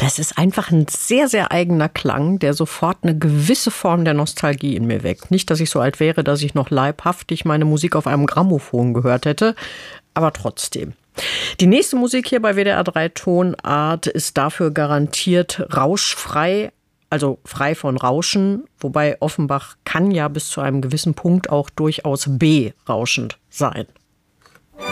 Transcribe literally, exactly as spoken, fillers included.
Das ist einfach ein sehr, sehr eigener Klang, der sofort eine gewisse Form der Nostalgie in mir weckt. Nicht, dass ich so alt wäre, dass ich noch leibhaftig meine Musik auf einem Grammophon gehört hätte, aber trotzdem. Die nächste Musik hier bei W D R drei Tonart ist dafür garantiert rauschfrei, also frei von Rauschen, wobei Offenbach kann ja bis zu einem gewissen Punkt auch durchaus berauschend sein.